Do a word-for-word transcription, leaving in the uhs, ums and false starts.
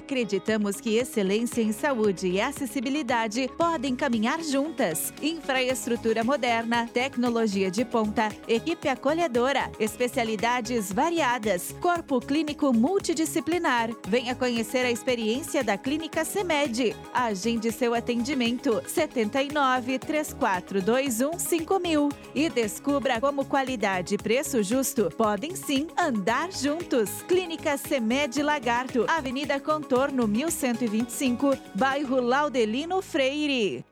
Acreditamos que excelência em saúde e acessibilidade podem caminhar juntas. Infraestrutura moderna, tecnologia de ponta, equipe acolhedora, especialidades variadas, corpo clínico multidisciplinar. Venha conhecer a experiência da Clínica CEMED. Agende seu atendimento setenta e nove, três quatro dois um, cinco mil e descubra como qualidade e preço justo podem sim andar juntos. Clínica CEMED Lagarto, Avenida Contorno mil cento e vinte e cinco, bairro Laudelino Freire.